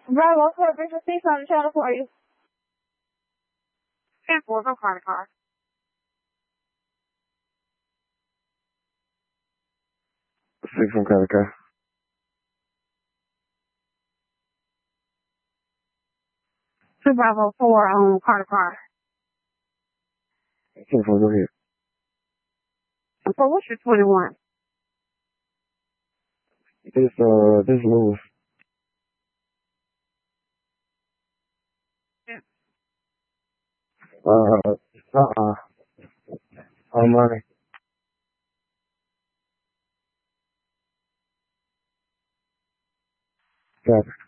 Bravo, Corporate, to see something channel for you. 10-4, go car. 6 from car. Two Bravo 4 on car. 10-4, go ahead. So what's your 21? This Lewis. Yeah. Money. Got it.